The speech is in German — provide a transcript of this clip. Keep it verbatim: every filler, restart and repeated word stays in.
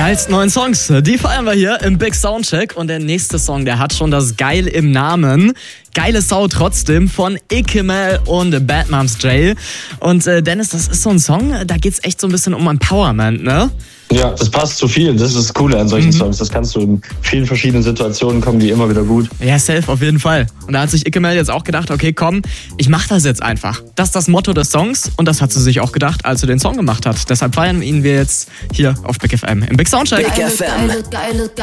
geilsten neuen Songs, die feiern wir hier im Big Soundcheck. Und der nächste Song, der hat schon das Geil im Namen. Geile Sau trotzdem von Ikemel und Bad Moms Jail. Und äh, Dennis, das ist so ein Song, da geht's echt so ein bisschen um Empowerment, ne? Ja, das passt zu vielen. Das ist das Coole an solchen mhm. Songs. Das kannst du in vielen verschiedenen Situationen, kommen die immer wieder gut. Ja, safe, auf jeden Fall. Und da hat sich Ikemel jetzt auch gedacht, okay, komm, ich mach das jetzt einfach. Das ist das Motto des Songs und das hat sie sich auch gedacht, als sie den Song gemacht hat. Deshalb feiern wir ihn wir jetzt hier auf Big F M im Big Soundcheck. Big F M. Geile, geile, geile.